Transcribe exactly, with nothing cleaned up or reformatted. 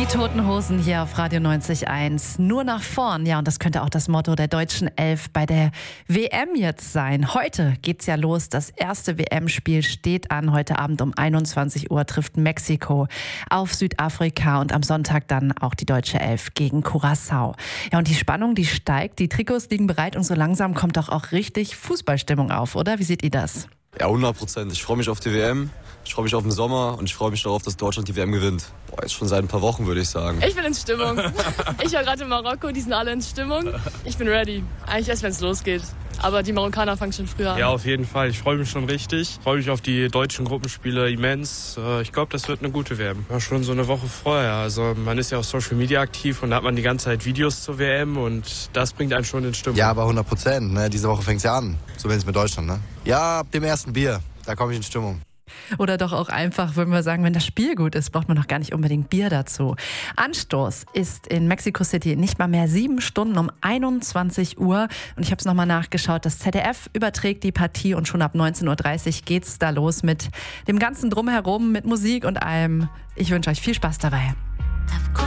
Die Toten Hosen hier auf Radio neunzig Komma eins. Nur nach vorn. Ja, und das könnte auch das Motto der deutschen Elf bei der W M jetzt sein. Heute geht's ja los. Das erste W M-Spiel steht an. Heute Abend um einundzwanzig Uhr trifft Mexiko auf Südafrika und am Sonntag dann auch die deutsche Elf gegen Curaçao. Ja, und die Spannung, die steigt. Die Trikots liegen bereit und so langsam kommt doch auch richtig Fußballstimmung auf, oder? Wie seht ihr das? Ja, hundert Prozent. Ich freue mich auf die W M, ich freue mich auf den Sommer und ich freue mich darauf, dass Deutschland die W M gewinnt. Boah, jetzt schon seit ein paar Wochen, würde ich sagen. Ich bin in Stimmung. Ich war gerade in Marokko, die sind alle in Stimmung. Ich bin ready. Eigentlich erst, wenn es losgeht. Aber die Marokkaner fangen schon früher an. Ja, auf jeden Fall. Ich freue mich schon richtig. Ich freue mich auf die deutschen Gruppenspiele immens. Ich glaube, das wird eine gute W M. Ja, schon so eine Woche vorher. Also man ist ja auf Social Media aktiv und da hat man die ganze Zeit Videos zur W M und das bringt einen schon in Stimmung. Ja, aber hundert Prozent. Ne? Diese Woche fängt es ja an. Zumindest mit Deutschland. Ne? Ja, ab dem ersten Bier. Da komme ich in Stimmung. Oder doch auch einfach, würden wir sagen, wenn das Spiel gut ist, braucht man noch gar nicht unbedingt Bier dazu. Anstoß ist in Mexico City nicht mal mehr sieben Stunden um einundzwanzig Uhr. Und ich habe es nochmal nachgeschaut, das Z D F überträgt die Partie und schon ab neunzehn Uhr dreißig geht's da los mit dem ganzen Drumherum, mit Musik und allem. Ich wünsche euch viel Spaß dabei.